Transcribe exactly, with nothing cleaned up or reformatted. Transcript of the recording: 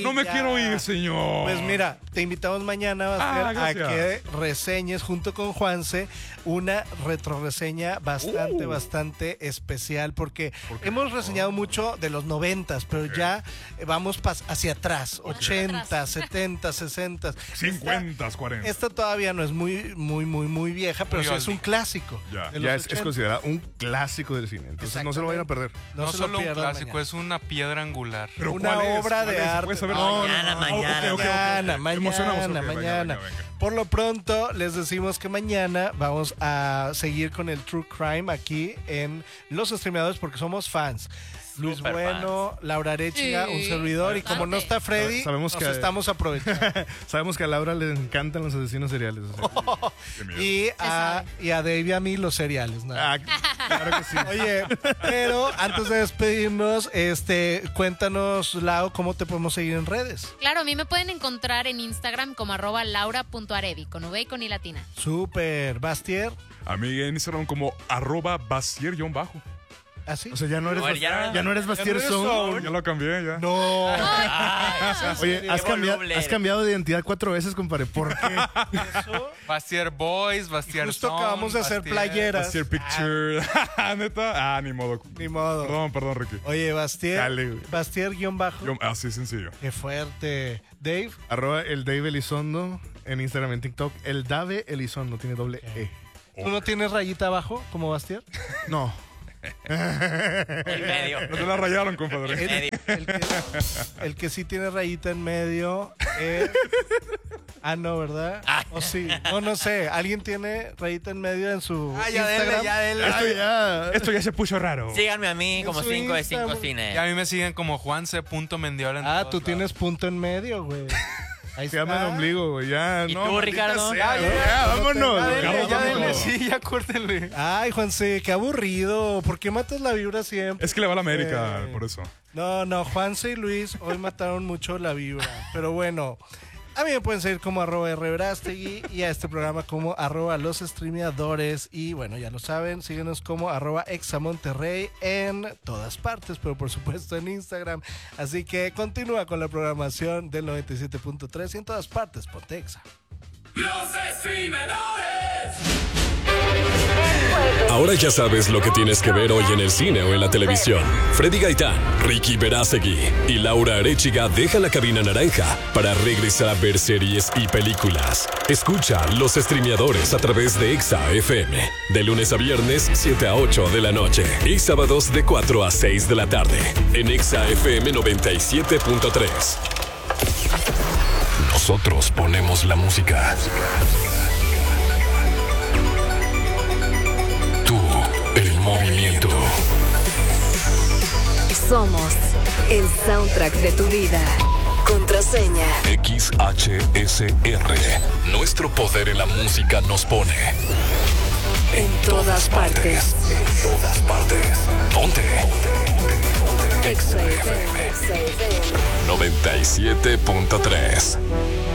no me ya. quiero ir, señor. Pues mira, te invitamos mañana, Bastier, Ah, a que reseñes junto con Juanse una retroreseña bastante, Uh. bastante especial, porque ¿Por qué? hemos reseñado mucho de los noventas, pero ya vamos pas- hacia atrás, ochenta, setenta, sesenta. cincuenta, cuarenta. Esta todavía no es muy, muy, muy, muy vieja, pero Muy sí es oldie. un clásico. Ya. de Ya los es, es ochenta. considerado un clásico del cine. Entonces no se lo vayan a perder. No, No, se lo solo un pierdan clásico, mañana. es una piedra angular. Pero una ¿cuál es? obra ¿Cuál de es? ¿Se arte. puede saber? No, Ah, no, ok, ok, ok, ok. Mañana, mañana, Emocionamos, ok, venga, mañana. venga, venga. Por lo pronto, les decimos que mañana vamos a seguir con el True Crime aquí en Los Streameadores porque somos fans. Luis Super Bueno, Laura Arechiga, Sí, un servidor. Y como no bastante. está Freddy, Sabemos nos que- estamos aprovechando. Sabemos que a Laura le encantan los asesinos seriales. o sea. Qué miedo. y, a, y a Dave y a mí los cereales. ¿no? Ah, claro que sí. Oye, pero antes de despedirnos, este, cuéntanos, Lau, cómo te podemos seguir en redes. Claro, a mí me pueden encontrar en Instagram como arroba laura.arevi, con V y con I latina. Súper. Bastier, A mí en Instagram como arroba Bastier-bajo. ¿así? O sea, ya no eres, A ver, ya- ya no eres Bastier eres Zone. Zone. Ya lo cambié, ya. No. Oye, has Qué cambiado, voluble has eres. cambiado de identidad cuatro veces, compadre. ¿Por qué? Eso. Bastier Boys, Bastier Justo Song, acabamos de hacer Bastier- playeras. Bastier Picture. ¿Neta? Ah, ni modo. Ni modo. Perdón, perdón, Ricky. Oye, Bastier. Dale, güey. Bastier guión bajo. Yo, así sencillo. Qué fuerte. Dave. Arroba el Dave Elizondo en Instagram, en TikTok. El Dave Elizondo tiene doble E. ¿Tú no tienes rayita abajo como Bastier? No. El medio. No te la rayaron, compadre. El medio. El que, el que sí tiene rayita en medio es... Ah, no, ¿verdad? O sí. No, no sé. ¿Alguien tiene rayita en medio en su Ah, ya Instagram? denle, ya denle. Esto ya. Esto ya se puso raro. Síganme a mí como En su cinco de cinco Instagram. cine. Y a mí me siguen como Juanse.mendiola en Ah, todos tú lados. tienes punto en medio, güey. Ahí Se llama el está. ombligo, güey. Ya, ¿Y no. tú, maldita Ricardo? sea, Ya, güey. ya, Ya, vámonos. Ya, güey. Ya, ya, Vámonos. denle, sí, ya córtenle. Ay, Juanse, qué aburrido. ¿Por qué matas la vibra siempre? Es que le va a la América, Eh. por eso. No, no, Juanse y Luis hoy mataron mucho la vibra. Pero bueno, a mí me pueden seguir como arroba rverastegui y a este programa como arroba los streameadores. Y bueno, ya lo saben, síguenos como arroba examonterrey en todas partes, pero por supuesto en Instagram. Así que continúa con la programación del noventa y siete punto tres y en todas partes, ponte Exa. Ahora ya sabes lo que tienes que ver hoy en el cine o en la televisión. Freddy Gaitán, Ricky Verástegui y Laura Arechiga dejan la cabina naranja para regresar a ver series y películas. Escucha Los Streameadores a través de Exa F M. De lunes a viernes, siete a ocho de la noche. Y sábados de cuatro a seis de la tarde. En Exa F M noventa y siete punto tres. Nosotros ponemos la música. Tú, el movimiento. Somos el soundtrack de tu vida. Contraseña. X H S R. Nuestro poder en la música nos pone En todas partes. En todas partes. Ponte. Exa F M. noventa y siete punto tres.